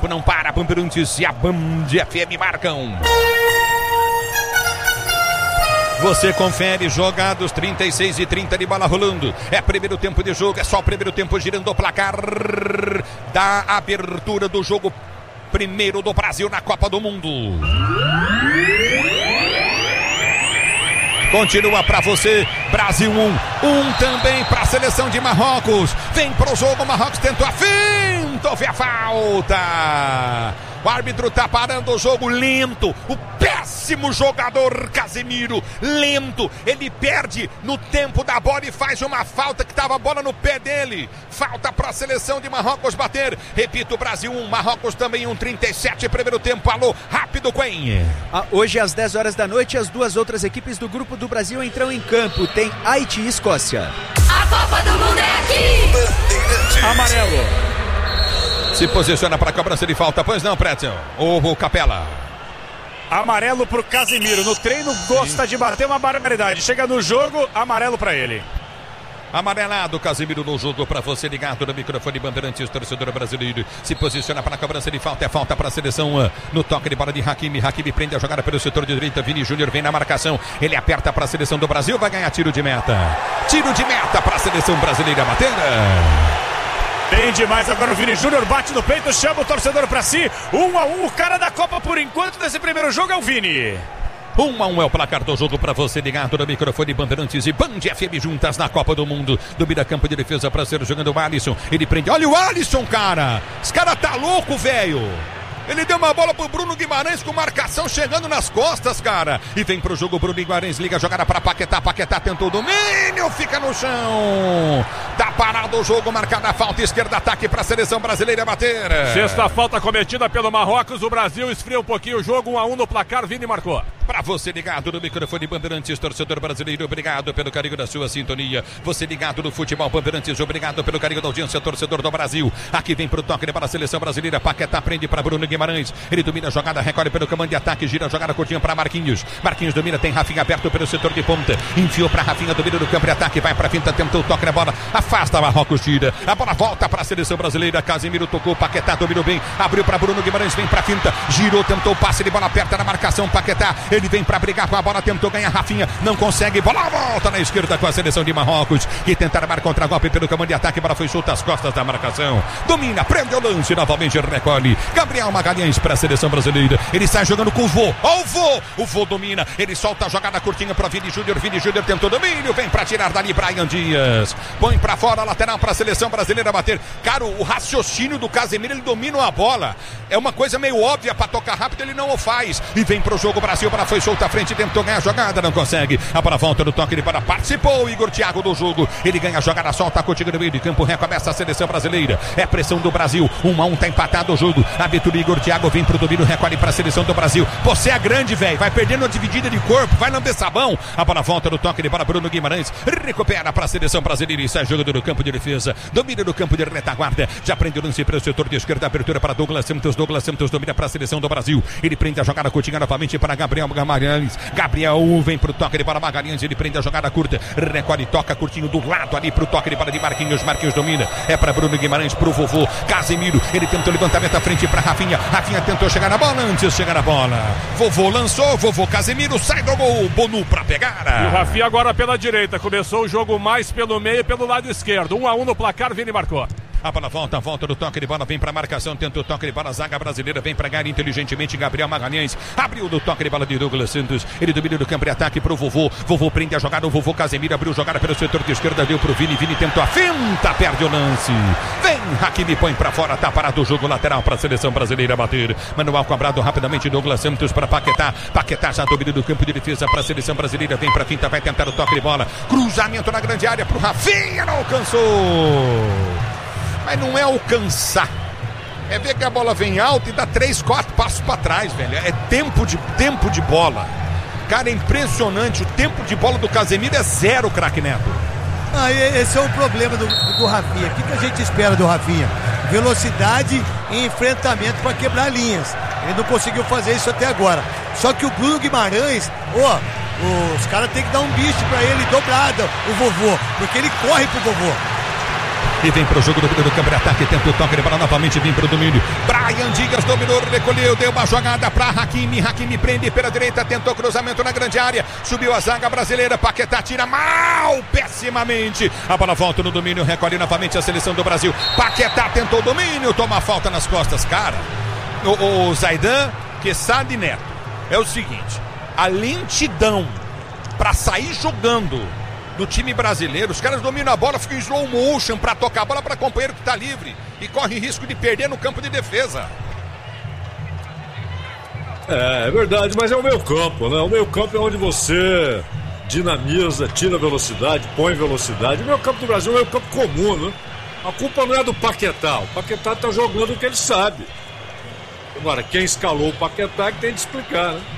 tempo não para. Bandeirantes e a Band FM marcam. Você confere, jogados 36 e 30 de bola rolando. É primeiro tempo de jogo, é só o primeiro tempo girando o placar da abertura do jogo primeiro do Brasil na Copa do Mundo. Continua para você, Brasil 1 também para a seleção de Marrocos. Vem pro jogo, Marrocos tentou a finta, houve a falta. O árbitro tá parando o jogo lento. O péssimo jogador Casemiro, lento. Ele perde no tempo da bola e faz uma falta que tava a bola no pé dele. Falta para a seleção de Marrocos bater. Repito, Brasil 1, Marrocos também 1:37, primeiro tempo. Alô, rápido, Quen. Hoje às 10 horas da noite, as duas outras equipes do grupo do Brasil entram em campo. Tem Haiti e Escócia. A Copa do Mundo é aqui. Amarelo. Se posiciona para a cobrança de falta, pois não, Pretzel? Ou Capela? Amarelo pro Casemiro. No treino gosta de bater uma barbaridade. Chega no jogo, amarelo para ele. Amarelado, Casemiro no jogo para você ligado no microfone Bandeirantes, torcedor brasileiro. Se posiciona para a cobrança de falta, é falta para a seleção. No toque de bola de Hakimi. Hakimi prende a jogada pelo setor de direita. Vini Júnior vem na marcação. Ele aperta para a seleção do Brasil, vai ganhar tiro de meta. Tiro de meta para a seleção brasileira bater. Tem demais agora o Vini Júnior, bate no peito, chama o torcedor pra si. 1-1, o cara da Copa por enquanto desse primeiro jogo é o Vini. 1-1 é o placar do jogo para você ligado no microfone Bandeirantes e Band FM juntas na Copa do Mundo. Domina campo de defesa para ser jogando o Alisson. Ele prende, olha o Alisson, cara. Esse cara tá louco, velho. Ele deu uma bola pro Bruno Guimarães com marcação chegando nas costas, cara. E vem pro jogo Bruno Guimarães, liga a jogada para Paquetá. Paquetá tentou o domínio, fica no chão. Tá parado o jogo, marcada a falta, esquerda, ataque para a seleção brasileira bater. Sexta falta cometida pelo Marrocos, o Brasil esfria um pouquinho o jogo, 1-1 no placar, Vini marcou. Para você ligado no microfone Bandeirantes, torcedor brasileiro, obrigado pelo carinho da sua sintonia. Você ligado no futebol Bandeirantes, obrigado pelo carinho da audiência, torcedor do Brasil. Aqui vem pro toque para a seleção brasileira, Paquetá prende para Bruno Guimarães. Ele domina a jogada, recolhe pelo comando de ataque, gira a jogada curtinha para Marquinhos. Marquinhos domina, tem Rafinha aberto pelo setor de ponta. Enfiou para Rafinha, domina no campo de ataque, vai para finta, tentou o toque na bola, afasta Marrocos, tira. A bola volta para a seleção brasileira, Casemiro tocou, Paquetá dominou bem, abriu para Bruno Guimarães, vem para finta, girou, tentou o passe de bola aperta na marcação, Paquetá, ele vem para brigar com a bola, tentou ganhar Rafinha, não consegue, bola volta na esquerda com a seleção de Marrocos, que tenta armar contra-golpe pelo comando de ataque, bola foi solta às costas da marcação, domina, prende o lance, novamente recolhe, Gabriel Magalhães para a seleção brasileira, ele sai jogando com o vô, o vô domina, ele solta a jogada curtinha para Vini Júnior tentou domínio, vem para tirar dali Bryan Dias, põe para fora, lateral para a seleção brasileira bater, cara, o raciocínio do Casemiro, ele domina a bola, é uma coisa meio óbvia para tocar rápido, ele não o faz, e vem pro jogo Brasil, para foi solta à frente, tentou ganhar a jogada, não consegue, a bola volta no toque, ele para participou, o Igor Thiago do jogo, ele ganha a jogada, solta contigo no meio de campo, recomeça a seleção brasileira, é pressão do Brasil, 1-1, tá empatado o jogo, abertura do Igor Thiago, vem pro domínio, recolhe para a seleção do Brasil, você é grande, velho, vai perdendo a dividida de corpo, vai lamber sabão, a bola volta no toque de bola, Bruno Guimarães, recupera para a seleção brasileira e sai jogando no campo de defesa, domina no campo de retaguarda, já prende o lance para o setor de esquerda, abertura para Douglas Santos domina para a seleção do Brasil, ele prende a jogada curtinha novamente para Gabriel Magalhães, Gabriel vem pro toque de bola, Magalhães, ele prende a jogada curta, recolhe, toca curtinho do lado ali pro toque de bola de Marquinhos domina, é para Bruno Guimarães, pro vovô, Casemiro, ele tentou levantamento à frente para Rafinha tentou chegar na bola, antes de chegar na bola, vovô lançou, vovô Casemiro, sai do gol, Bonu pra pegar. E o Rafinha agora pela direita, começou o jogo mais pelo meio e pelo lado esquerdo, 1-1 no placar, Vini marcou. A bola volta do toque de bola, vem pra marcação, tenta o toque de bola, zaga brasileira, vem pra ganhar inteligentemente, Gabriel Magalhães, abriu do toque de bola de Douglas Santos, ele domina do campo de ataque pro vovô prende a jogada, o vovô Casemiro abriu jogada pelo setor de esquerda, deu pro Vini tentou a finta, perde o lance, vem, Hakimi põe pra fora, tá parado o jogo lateral pra seleção brasileira bater, manual cobrado rapidamente, Douglas Santos pra Paquetá já domina do campo de defesa pra seleção brasileira, vem pra finta, vai tentar o toque de bola, cruzamento na grande área pro Rafinha, não alcançou. Mas não é alcançar, é ver que a bola vem alta e dá 3, 4 passos para trás, velho. É tempo de bola. Cara, é impressionante. O tempo de bola do Casemiro é 0, craque Neto. Esse é o problema do Rafinha. O que a gente espera do Rafinha? Velocidade e enfrentamento para quebrar linhas. Ele não conseguiu fazer isso até agora. Só que o Bruno Guimarães, os caras têm que dar um bicho para ele dobrado, o vovô, porque ele corre pro vovô. e vem pro jogo do campo de ataque, tenta o toque de bola novamente, vem pro domínio. Brian Dias dominou, recolheu, deu uma jogada pra Hakimi. Hakimi prende pela direita, tentou cruzamento na grande área, subiu a zaga brasileira. Paquetá tira mal, pessimamente. A bola volta no domínio, recolhe novamente a seleção do Brasil. Paquetá tentou o domínio, toma a falta nas costas, cara. O Zaidan, que sabe, Neto, é o seguinte: a lentidão pra sair jogando do time brasileiro, os caras dominam a bola, ficam em slow motion pra tocar a bola para companheiro que tá livre e corre risco de perder no campo de defesa. É verdade, mas é o meio campo, né? O meio campo é onde você dinamiza, tira velocidade, põe velocidade. O meio campo do Brasil é um meio campo comum, né? A culpa não é do Paquetá. O Paquetá tá jogando o que ele sabe. Agora, quem escalou o Paquetá é que tem de explicar, né?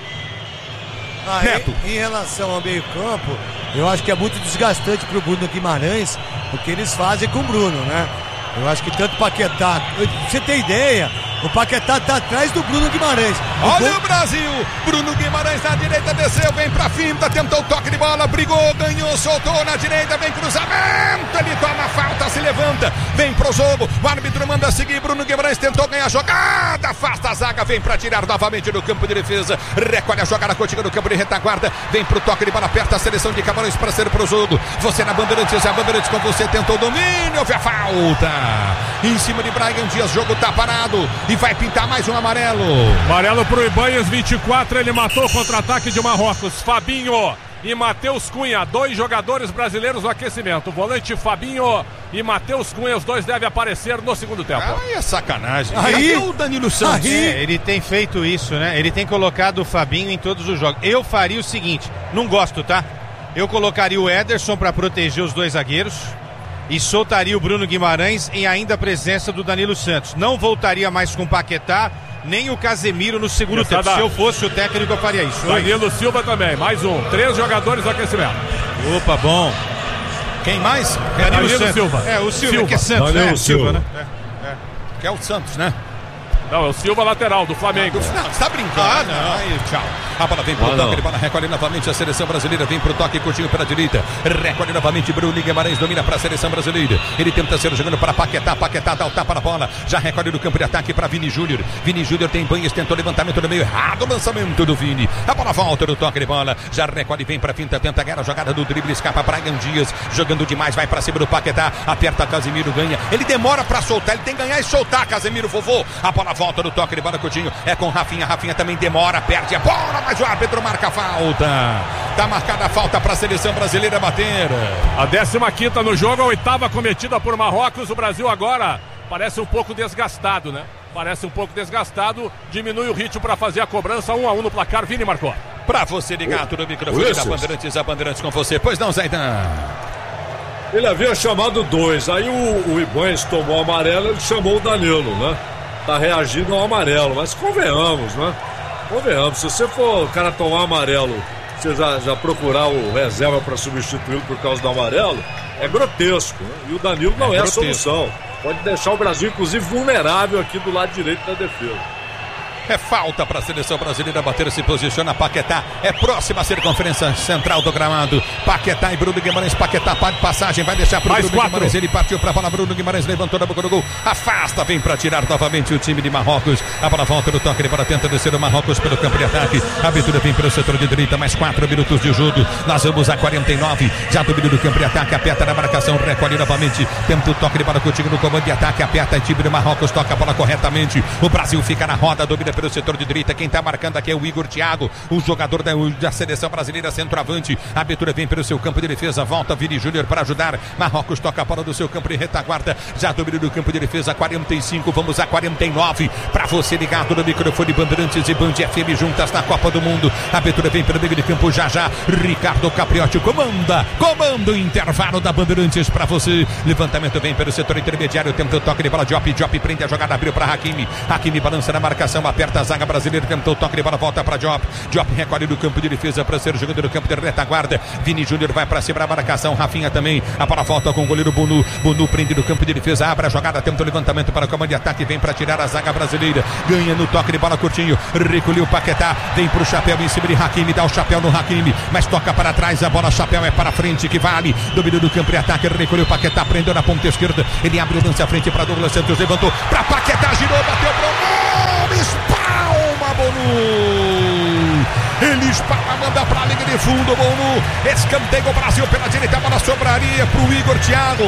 Em relação ao meio campo, eu acho que é muito desgastante pro Bruno Guimarães o que eles fazem com o Bruno, né? Eu acho que tanto o Paquetá, pra você ter ideia, o Paquetá tá atrás do Bruno Guimarães. Olha o Brasil, Bruno Guimarães na direita, desceu, vem pra finta, tentou o toque de bola, brigou, ganhou, soltou na direita, vem cruzamento, ele toma falta, se levanta, vem pro jogo, o árbitro manda seguir, Bruno Guimarães tentou ganhar a jogada, afasta a zaga, vem pra tirar novamente no campo de defesa, recolhe a jogada, continua no campo de retaguarda, vem pro toque de bola, aperta a seleção de Camarões para ser pro jogo, você na Bandeirantes, a Bandeirantes com você, tentou o domínio, houve a falta. Em cima de Brian Dias, jogo tá parado e vai pintar mais um amarelo. Amarelo pro Ibanhas, 24, ele matou o contra-ataque de Marrocos. Fabinho e Matheus Cunha, 2 jogadores brasileiros no aquecimento. O volante Fabinho e Matheus Cunha, os 2 devem aparecer no segundo tempo. Aí é sacanagem. Aí o Danilo Santos. Ele tem feito isso, né? Ele tem colocado o Fabinho em todos os jogos. Eu faria o seguinte, não gosto, tá? Eu colocaria o Ederson para proteger os 2 zagueiros e soltaria o Bruno Guimarães em ainda a presença do Danilo Santos. Não voltaria mais com o Paquetá, nem o Casemiro no segundo tempo. Se eu fosse o técnico, eu faria isso. Danilo Silva também, mais um. 3 jogadores no aquecimento. Opa, bom. Quem mais? Danilo Silva. É, o Silva, que é Santos, Danilo né? Silva, né? Que é o Santos, né? Não, é o Silva lateral, do Flamengo. Não, você tá brincando. Aí, tchau. A bola vem pro toque, ele bola recolhe novamente a seleção brasileira, vem pro toque, curtinho pela direita, recolhe novamente, Bruno Guimarães domina para a seleção brasileira, ele tenta ser jogando para Paquetá, Paquetá dá o tapa na bola, já recolhe no campo de ataque para Vini Júnior, Vini Júnior tem banhas, tentou levantamento no meio errado, lançamento do Vini, a bola volta no toque de bola, já recolhe, vem para finta, tenta ganhar a jogada do drible, escapa Brian Dias, jogando demais, vai para cima do Paquetá, aperta Casemiro, ganha, ele demora para soltar, ele tem que ganhar e soltar, Casemiro, vovô, a bola volta no toque de bola, Coutinho, é com Rafinha, Rafinha também demora, perde a bola, mas o árbitro marca a falta. Tá marcada a falta para a seleção brasileira bater. A 15ª no jogo, a 8ª cometida por Marrocos. O Brasil agora parece um pouco desgastado, né? Parece um pouco desgastado. Diminui o ritmo para fazer a cobrança. 1-1 no placar. Vini marcou. Para você ligado no microfone da Bandeirantes, a Bandeirantes com você. Pois não, Zaidan? Ele havia chamado 2. Aí o Ibanhas tomou o amarelo, ele chamou o Danilo, né? Tá reagindo ao amarelo. Mas convenhamos, né? Convenhamos, se você for o cara tomar amarelo, você já procurar o reserva para substituí-lo por causa do amarelo, é grotesco, né? E o Danilo não é a solução. Pode deixar o Brasil, inclusive, vulnerável aqui do lado direito da defesa. É falta para a seleção brasileira bater, se posiciona Paquetá, é próxima a circunferência central do gramado, Paquetá e Bruno Guimarães, Paquetá para passagem, vai deixar para o Bruno Guimarães, ele partiu para a bola, Bruno Guimarães levantou na boca do gol, afasta, vem para tirar novamente o time de Marrocos, a bola volta no toque de bola, tenta descer o Marrocos pelo campo de ataque, a abertura vem pelo setor de direita, mais 4 minutos de jogo, nós vamos a 49, já domina do campo de ataque, aperta na marcação, recolhe novamente, tenta o toque de bola contigo no comando de ataque, aperta o time de Marrocos, toca a bola corretamente, o Brasil fica na roda, domina pelo setor de direita, quem tá marcando aqui é o Igor Thiago, o jogador da seleção brasileira, centroavante, a abertura vem pelo seu campo de defesa, volta Vini Júnior para ajudar, Marrocos toca a bola do seu campo de retaguarda, já domina do campo de defesa, 45, vamos a 49, para você ligado no microfone Bandeirantes e Band FM juntas na Copa do Mundo, a abertura vem pelo meio de campo, já, Ricardo Capriotti comanda o intervalo da Bandeirantes para você, levantamento vem pelo setor intermediário, tenta o toque de bola, Diop prende a jogada, abriu para Hakimi balança na marcação, aperta acerta a zaga brasileira, tentou o toque de bola, volta para Diop. Diop recolhe do campo de defesa para ser jogador do campo de retaguarda. Vini Júnior vai para cima da marcação, Rafinha também. A bola volta com o goleiro Bunu. Bunu prende do campo de defesa, abre a jogada, tenta o levantamento para o comando de ataque, vem para tirar a zaga brasileira. Ganha no toque de bola curtinho, recolheu o Paquetá, vem pro chapéu em cima de Hakimi, dá o chapéu no Hakimi, mas toca para trás, a bola chapéu é para frente que vale. Domínio do campo de ataque, recolheu o Paquetá, prendeu na ponta esquerda. Ele abre o lance à frente para Douglas Santos, levantou para Paquetá, girou, bateu pro espalma Bonu. Ele espalma, manda para a linha de fundo, Bonu. Escanteio o Brasil pela direita, a bola sobraria pro Igor Thiago.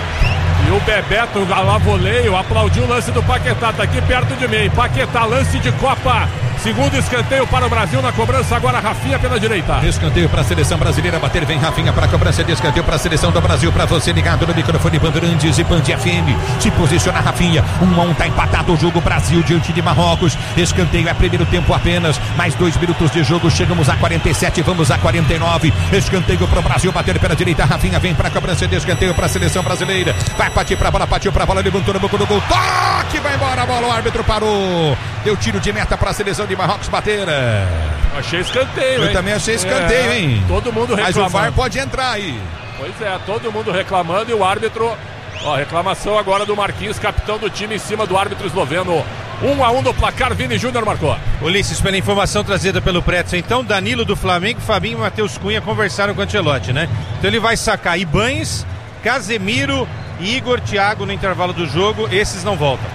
E o Bebeto, lá voleio, aplaudiu o lance do Paquetá, tá aqui perto de mim. Paquetá, lance de Copa. Segundo escanteio para o Brasil na cobrança, agora Rafinha pela direita. Escanteio para a seleção brasileira bater, vem Rafinha para a cobrança de escanteio para a seleção do Brasil. Para você ligado no microfone Bandeirantes e Band FM. Se posiciona Rafinha, 1-1, tá empatado o jogo, Brasil diante de Marrocos. Escanteio é primeiro tempo apenas, mais 2 minutos de jogo, chegamos a 47, vamos a 49. Escanteio para o Brasil bater pela direita, Rafinha vem para a cobrança de escanteio para a seleção brasileira. Vai partir para a bola, partiu para a bola, levantou no boca do gol, toque, vai embora a bola, o árbitro parou. Deu tiro de meta para a seleção de Marrocos bater. Achei escanteio, Eu também achei escanteio, hein? Todo mundo reclamando. Mas o VAR pode entrar aí. Pois é, todo mundo reclamando e o árbitro... Ó, reclamação agora do Marquinhos, capitão do time, em cima do árbitro esloveno. 1-1 no placar, Vini Júnior marcou. Ulisses, pela informação trazida pelo Pretzel, então Danilo do Flamengo, Fabinho e Matheus Cunha conversaram com o Ancelotti, né? Então ele vai sacar Ibañez, Casemiro e Igor Thiago no intervalo do jogo, esses não voltam.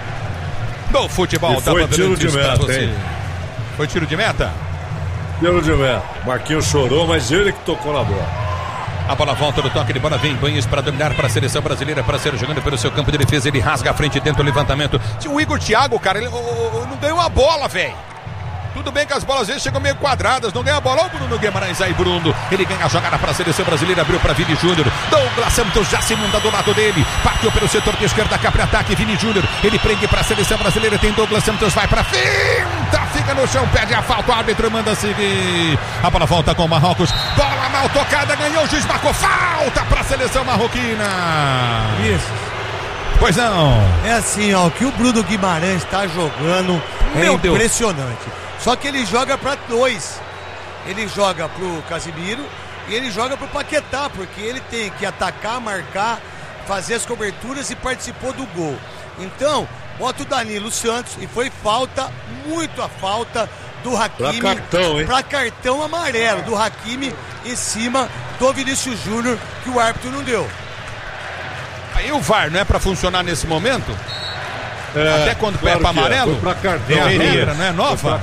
No futebol, tá foi tiro de meta, hein? Foi tiro de meta? Tiro de meta. Marquinhos chorou, mas ele que tocou na bola. A bola volta do toque de bola, vem Ibañez para dominar para a seleção brasileira, para ser jogando pelo seu campo de defesa, ele rasga a frente dentro do levantamento. Se o Igor Thiago, cara, ele não ganhou a bola, velho. Tudo bem que as bolas às vezes chegam meio quadradas, não ganha a bola. Olha o Bruno Guimarães aí, Bruno. Ele ganha a jogada para a seleção brasileira, abriu para Vini Júnior. Douglas Santos já se manda do lado dele. Partiu pelo setor de esquerda, cá para ataque, Vini Júnior. Ele prende para a seleção brasileira, tem Douglas Santos, vai para finta, fica no chão, pede a falta, o árbitro manda seguir. A bola volta com o Marrocos. Bola mal tocada, ganhou, o juiz marcou falta para a seleção marroquina. Isso. Pois não. É assim, ó, o que o Bruno Guimarães está jogando é impressionante. Só que ele joga para dois. Ele joga pro Casemiro e ele joga pro Paquetá, porque ele tem que atacar, marcar, fazer as coberturas e participou do gol. Então, bota o Danilo Santos e foi falta, muito a falta do Hakimi. Pra cartão amarelo do Hakimi em cima do Vinícius Júnior, que o árbitro não deu. Aí o VAR não é pra funcionar nesse momento? Até quando claro pega para amarelo? Pra cartão. Deveria, não é nova?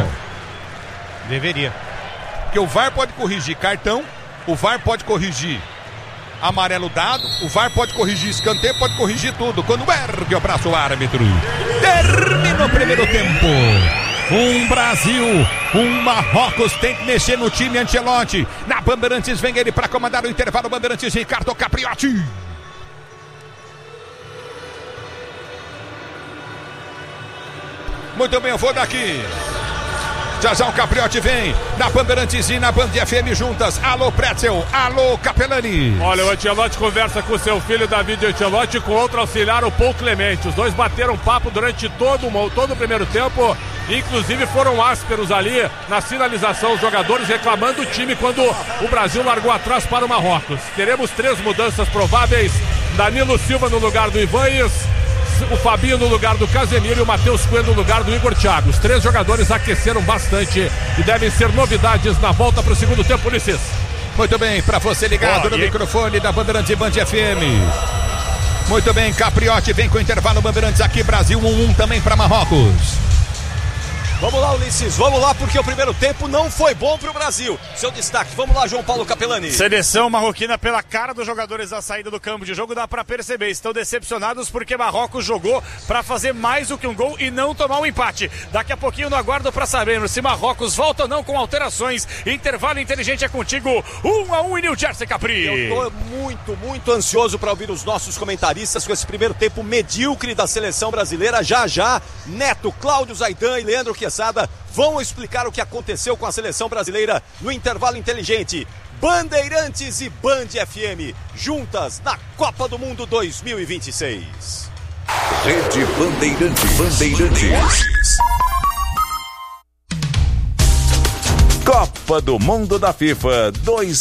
Deveria. Porque o VAR pode corrigir cartão, o VAR pode corrigir amarelo dado, o VAR pode corrigir escanteio, pode corrigir tudo. Quando ergue o braço o árbitro. Termina o primeiro tempo. Um Brasil, um Marrocos, tem que mexer no time Ancelotti. Na Bandeirantes vem ele para comandar o intervalo. Bandeirantes, Ricardo Capriotti. Muito bem, eu vou daqui. Já já o Capriotti vem na Bandeirantes e na Band FM juntas. Alô Pretzel, alô Capelani. Olha, o Ancelotti conversa com seu filho David Ancelotti e com outro auxiliar, o Paul Clemente. Os dois bateram papo durante todo o primeiro tempo. Inclusive foram ásperos ali na sinalização, os jogadores reclamando do time quando o Brasil largou atrás para o Marrocos. Teremos 3 mudanças prováveis. Danilo Silva no lugar do Ibañez, o Fabinho no lugar do Casemiro e o Matheus Cunha no lugar do Igor Thiago. Os 3 jogadores aqueceram bastante e devem ser novidades na volta para o segundo tempo, Ulisses. Muito bem, para você ligado no microfone da Bandeirantes Band FM. Muito bem, Capriotti vem com o intervalo Bandeirantes aqui, Brasil 1-1 também para Marrocos. Vamos lá, Ulisses, vamos lá, porque o primeiro tempo não foi bom pro Brasil. Seu destaque, vamos lá, João Paulo Capelani. Seleção marroquina, pela cara dos jogadores da saída do campo de jogo, dá pra perceber. Estão decepcionados porque Marrocos jogou pra fazer mais do que um gol e não tomar um empate. Daqui a pouquinho no aguardo pra sabermos se Marrocos volta ou não com alterações. Intervalo inteligente é contigo, 1-1 em New Jersey, Capri. Eu tô muito ansioso pra ouvir os nossos comentaristas com esse primeiro tempo medíocre da seleção brasileira. Já, Neto, Cláudio Zaidan e Leandro Quesada vão explicar o que aconteceu com a seleção brasileira no intervalo inteligente. Bandeirantes e Band FM, juntas na Copa do Mundo 2026. Rede Bandeirantes. Copa do Mundo da FIFA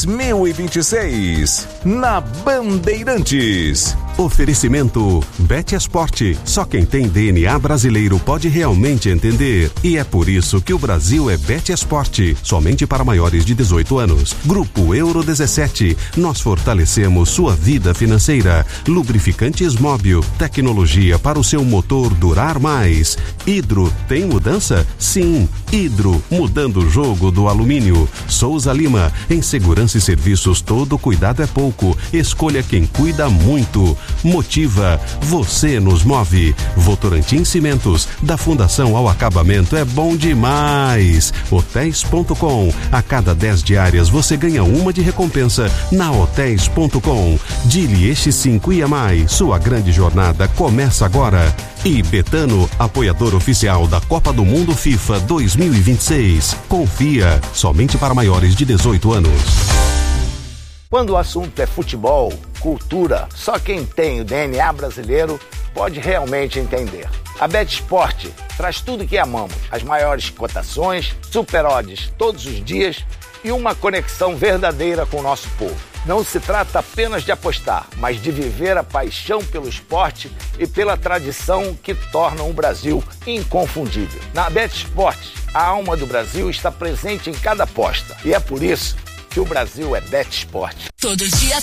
2026 na Bandeirantes. Oferecimento Bet Esporte. Só quem tem DNA brasileiro pode realmente entender. E é por isso que o Brasil é Bet Esporte. Somente para maiores de 18 anos. Grupo Euro 17. Nós fortalecemos sua vida financeira. Lubrificantes Móbil. Tecnologia para o seu motor durar mais. Hidro tem mudança? Sim. Hidro, mudando o jogo do alumínio. Souza Lima. Em segurança e serviços, todo cuidado é pouco. Escolha quem cuida muito. Motiva, você nos move. Votorantim Cimentos, da fundação ao acabamento é bom demais. Hotéis.com, a cada 10 diárias você ganha uma de recompensa na Hotéis.com. Dili X5 e mais, sua grande jornada começa agora. E Betano, apoiador oficial da Copa do Mundo FIFA 2026. Confia, somente para maiores de 18 anos. Quando o assunto é futebol, cultura, só quem tem o DNA brasileiro pode realmente entender. A Bet Sport traz tudo que amamos, as maiores cotações, super odds todos os dias e uma conexão verdadeira com o nosso povo. Não se trata apenas de apostar, mas de viver a paixão pelo esporte e pela tradição que tornam o Brasil inconfundível. Na Bet Sport, a alma do Brasil está presente em cada aposta e é por isso que o Brasil é Bet Sport. Todo dia